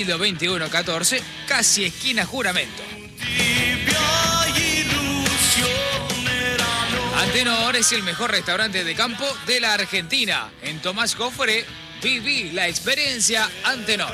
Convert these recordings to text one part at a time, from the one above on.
21-14, casi esquina Juramento. Antenor es el mejor restaurante de campo de la Argentina. En Tomás Jofre, viví la experiencia Antenor.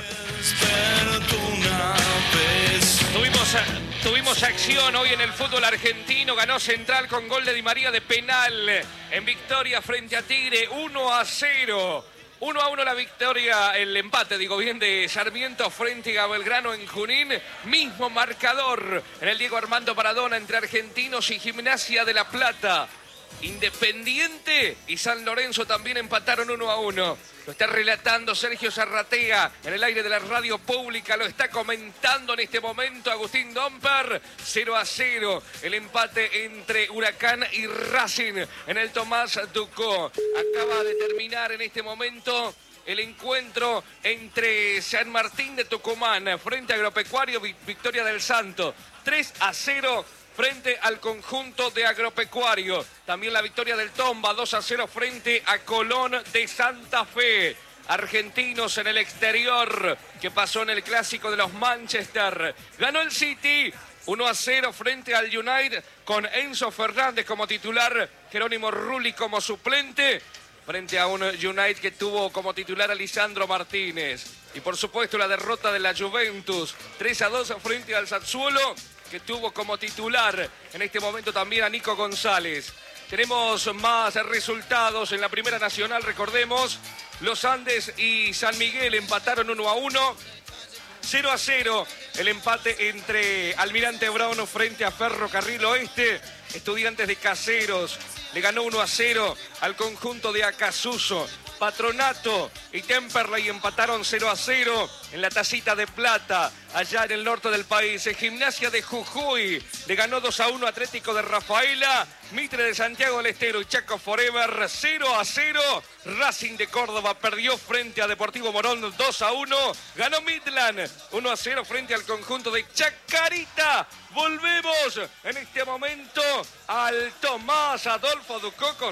Tuvimos acción hoy en el fútbol argentino. Ganó Central con gol de Di María de penal en victoria frente a Tigre 1-0. 1-1 la victoria, el empate, digo bien, de Sarmiento frente a Belgrano en Junín. Mismo marcador en el Diego Armando Maradona entre Argentinos y Gimnasia de La Plata. Independiente y San Lorenzo también empataron 1-1. Lo está relatando Sergio Zarratea en el aire de la radio pública. Lo está comentando en este momento Agustín Domper. 0-0 el empate entre Huracán y Racing en el Tomás Ducó. Acaba de terminar en este momento el encuentro entre San Martín de Tucumán frente a Agropecuario, victoria del Santo. 3-0 frente al conjunto de Agropecuario. También la victoria del Tomba, 2-0 frente a Colón de Santa Fe. Argentinos en el exterior, que pasó en el clásico de los Manchester. Ganó el City, 1-0 frente al United, con Enzo Fernández como titular, Jerónimo Rulli como suplente, frente a un United que tuvo como titular a Lisandro Martínez. Y por supuesto la derrota de la Juventus, 3-2 frente al Sassuolo, que tuvo como titular en este momento también a Nico González. Tenemos más resultados en la Primera Nacional, recordemos. Los Andes y San Miguel empataron 1-1. 0-0 el empate entre Almirante Brown frente a Ferrocarril Oeste. Estudiantes de Caseros le ganó 1-0 al conjunto de Acasuso. Patronato y Temperley empataron 0-0 en la Tacita de Plata, allá en el norte del país. Gimnasia de Jujuy le ganó 2-1 Atlético de Rafaela. Mitre de Santiago del Estero y Chaco Forever 0-0. Racing de Córdoba perdió frente a Deportivo Morón 2-1. Ganó Midland 1-0 frente al conjunto de Chacarita. Volvemos en este momento al Tomás Adolfo Ducó con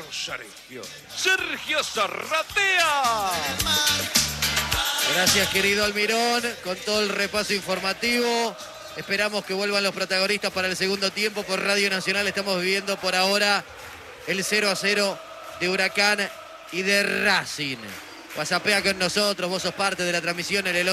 Sergio Zarratea. Gracias, querido Almirón, con todo el repaso informativo. Esperamos que vuelvan los protagonistas para el segundo tiempo. Por Radio Nacional estamos viviendo por ahora el 0-0 de Huracán y de Racing. WhatsAppea con nosotros, vos sos parte de la transmisión en el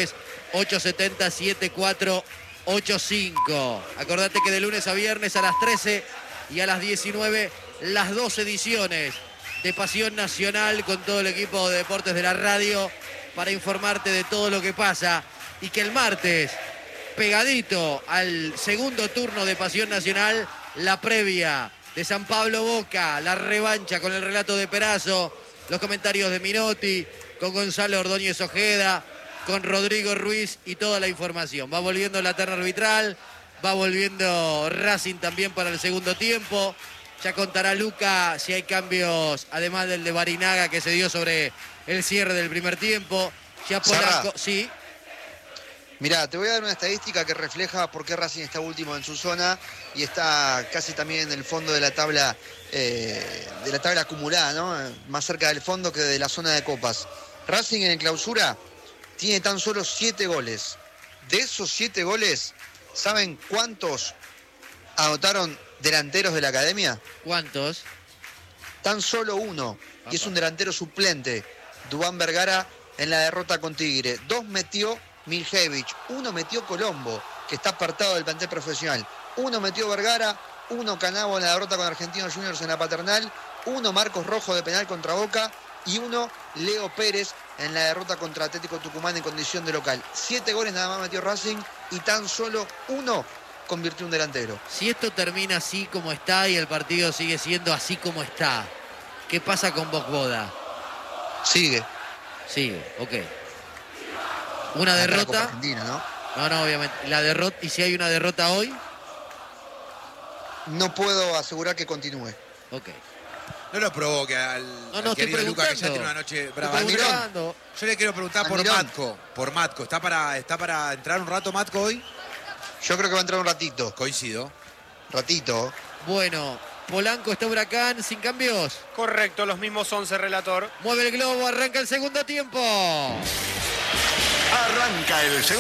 11-3-870-7485. Acordate que de lunes a viernes a las 13 y a las 19 las 2 ediciones de Pasión Nacional con todo el equipo de deportes de la radio para informarte de todo lo que pasa, y que el martes, pegadito al segundo turno de Pasión Nacional, la previa de San Pablo Boca, la revancha con el relato de Perazo, los comentarios de Minotti, con Gonzalo Ordóñez Ojeda, con Rodrigo Ruiz y toda la información. Va volviendo la terna arbitral, va volviendo Racing también para el segundo tiempo. Ya contará Luca si hay cambios, además del de Barinaga que se dio sobre el cierre del primer tiempo. Ya Polanco, sí. Mirá, te voy a dar una estadística que refleja por qué Racing está último en su zona y está casi también en el fondo de la tabla acumulada, ¿no? Más cerca del fondo que de la zona de copas. Racing en el clausura tiene tan solo 7 goles. De esos 7 goles, ¿saben cuántos anotaron delanteros de la academia? ¿Cuántos? Tan solo uno. Y es un delantero suplente, Duván Vergara, en la derrota con Tigre. 2 metió Miljevich, 1 metió Colombo, que está apartado del plantel profesional. 1 metió Vergara, 1 Canavo en la derrota con Argentinos Juniors en la Paternal, 1 Marcos Rojo de penal contra Boca y 1 Leo Pérez en la derrota contra Atlético Tucumán en condición de local. 7 goles nada más metió Racing y tan solo 1 convirtió un delantero. Si esto termina así como está y el partido sigue siendo así como está, ¿qué pasa con Bocboda? Sigue, ok. Una derrota. Argentina, ¿no? No, obviamente. La derrota, ¿y si hay una derrota hoy? No puedo asegurar que continúe. Ok. No lo provoque al querido Luca, que ya tiene una noche brava. Yo le quiero preguntar por Matco. Por Matco. ¿Está para entrar un rato Matco hoy? Yo creo que va a entrar un ratito. Coincido. Ratito. Bueno, Polanco, está Huracán, sin cambios. Correcto, los mismos 11, relator. Mueve el globo, arranca el segundo tiempo. Arranca el segundo.